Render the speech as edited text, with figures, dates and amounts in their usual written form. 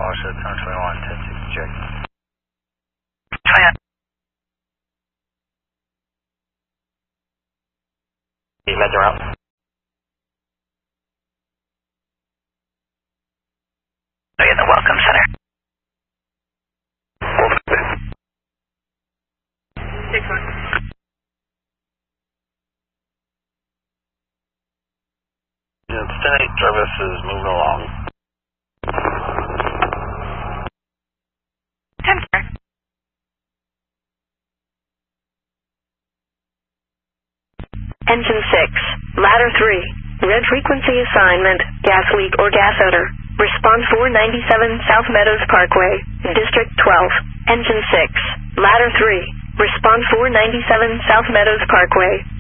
Offset 1021, 1060, check. You met the route? In the Welcome Center. Yeah, 10-8 Travis is moving along. 10 sir. Engine 6, ladder 3, red frequency assignment, gas leak or gas odor. Response 497 South Meadows Parkway, District 12. Engine 6, ladder 3, response 497 South Meadows Parkway,